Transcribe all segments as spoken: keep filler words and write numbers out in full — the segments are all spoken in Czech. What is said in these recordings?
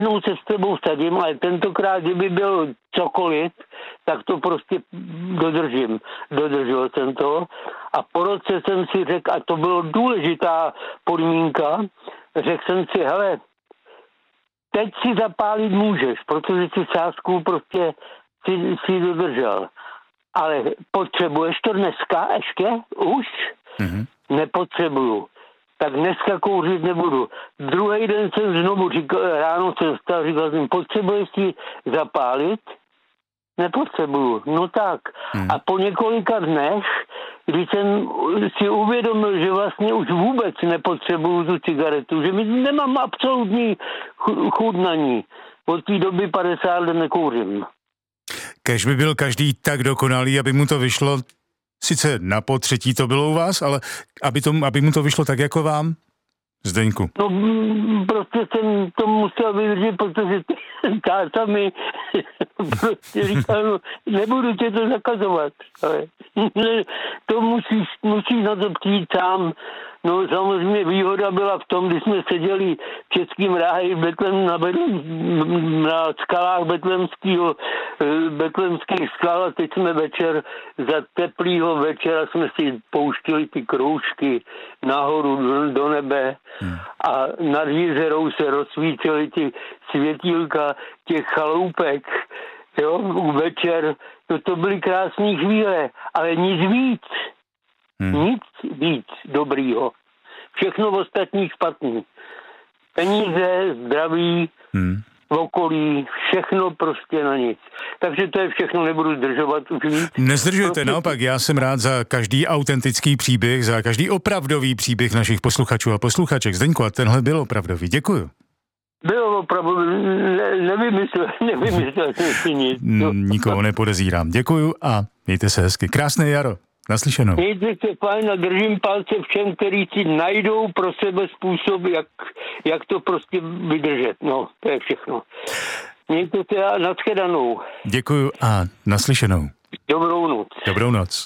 jednou se s tebou vsadím, ale tentokrát, kdyby byl cokoliv, tak to prostě dodržím. Dodržel jsem to. A po roce jsem si řekl, a to byla důležitá podmínka, řekl jsem si, hele, teď si zapálit můžeš, protože si sázku prostě si, si dodržel. Ale potřebuješ to dneska ještě? Už? Mm-hmm. Nepotřebuju. Tak dneska kouřit nebudu. Druhý den jsem znovu říkal, ráno jsem vstal, říkal jsem, potřebuješ si zapálit? Nepotřebuju. No tak. Hmm. A po několika dnech, když jsem si uvědomil, že vlastně už vůbec nepotřebuju tu cigaretu, že mi nemám absolutní chuť na ní. Od té doby padesát let nekouřím. Kéž by byl každý tak dokonalý, aby mu to vyšlo, sice na potřetí to bylo u vás, ale aby, to, aby mu to vyšlo tak jako vám, Zdeňku. No prostě jsem to musel vydržet, protože táta mi prostě říkal, no, nebudu tě to zakazovat. Ale to musíš, musíš na to přijít sám. No samozřejmě výhoda byla v tom, když jsme seděli v Českým ráji Betlem, na, Betlem, na skalách betlemského, betlemských skal a teď jsme večer, za teplýho večera jsme si pouštili ty kroužky nahoru do, do nebe hmm. a nad jezerou se rozsvítily ty světílka těch chaloupek. Jo, večer, to, to byly krásné chvíle, ale nic víc. Hmm. Nic víc dobrýho. Všechno ostatní špatný. Peníze, zdraví, hmm. v okolí, všechno prostě na nic. Takže to je všechno, nebudu zdržovat už víc. Nezdržujete, prostě... naopak, já jsem rád za každý autentický příběh, za každý opravdový příběh našich posluchačů a posluchaček. Zdeňku, a tenhle byl opravdový. Děkuju. Bylo opravdu, ne, nevymyslel, nevymyslel jsem si nic. Nikoho nepodezírám. Děkuju a mějte se hezky. Krásné jaro. Naslyšenou. Mějte se fajn a držím palce všem, kteří si najdou pro sebe způsob, jak, jak to prostě vydržet. No, to je všechno. Mějte se a nashledanou. Děkuju a naslyšenou. Dobrou noc. Dobrou noc.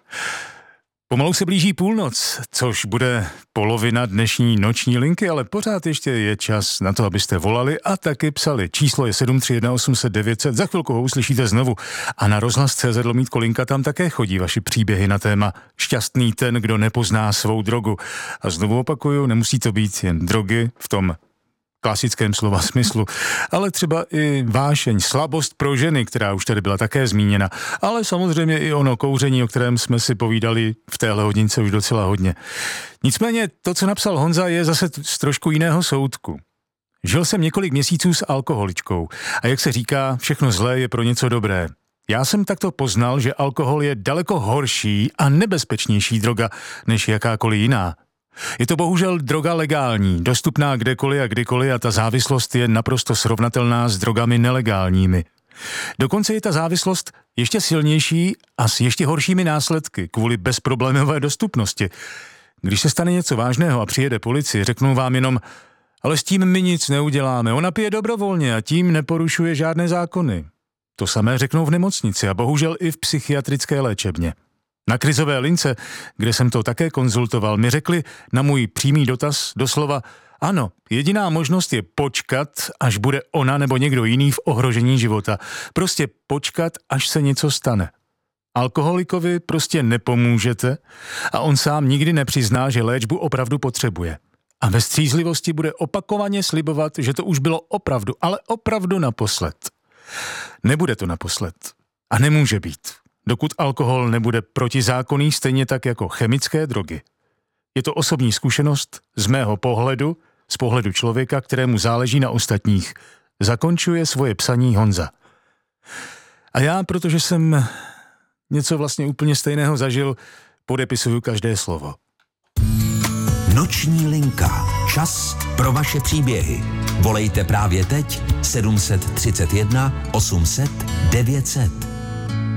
Pomalu se blíží půlnoc, což bude polovina dnešní noční linky, ale pořád ještě je čas na to, abyste volali a taky psali. Číslo je sedm tři jedna osm set devět set, za chvilku ho uslyšíte znovu. A na rozhlas tečka cé zet lomítko linka tam také chodí vaši příběhy na téma šťastný ten, kdo nepozná svou drogu. A znovu opakuju, nemusí to být jen drogy v tom klasickém slova smyslu, ale třeba i vášeň, slabost pro ženy, která už tady byla také zmíněna, ale samozřejmě i ono kouření, o kterém jsme si povídali v téhle hodince už docela hodně. Nicméně to, co napsal Honza, je zase z trošku jiného soudku. Žil jsem několik měsíců s alkoholičkou a jak se říká, všechno zlé je pro něco dobré. Já jsem takto poznal, že alkohol je daleko horší a nebezpečnější droga než jakákoliv jiná. Je to bohužel droga legální, dostupná kdekoliv a kdykoliv a ta závislost je naprosto srovnatelná s drogami nelegálními. Dokonce je ta závislost ještě silnější a s ještě horšími následky kvůli bezproblémové dostupnosti. Když se stane něco vážného a přijede policie, řeknou vám jenom, ale s tím my nic neuděláme, ona pije dobrovolně a tím neporušuje žádné zákony. To samé řeknou v nemocnici a bohužel i v psychiatrické léčebně. Na krizové lince, kde jsem to také konzultoval, mi řekli na můj přímý dotaz doslova, ano, jediná možnost je počkat, až bude ona nebo někdo jiný v ohrožení života. Prostě počkat, až se něco stane. Alkoholikovi prostě nepomůžete a on sám nikdy nepřizná, že léčbu opravdu potřebuje. A ve střízlivosti bude opakovaně slibovat, že to už bylo opravdu, ale opravdu naposled. Nebude to naposled. A nemůže být. Dokud alkohol nebude protizákonný, stejně tak jako chemické drogy. Je to osobní zkušenost z mého pohledu, z pohledu člověka, kterému záleží na ostatních. Zakončuje svoje psaní Honza. A já, protože jsem něco vlastně úplně stejného zažil, podepisuju každé slovo. Noční linka. Čas pro vaše příběhy. Volejte právě teď sedm tři jedna osm set devět set.